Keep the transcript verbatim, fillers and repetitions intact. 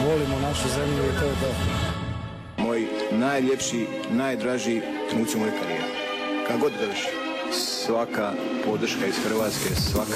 volimo našu zemlju i to je to. Moj najljepši, najdraži trenuci moje karijere. Kad god završi, svaka podrška iz Hrvatske, svaka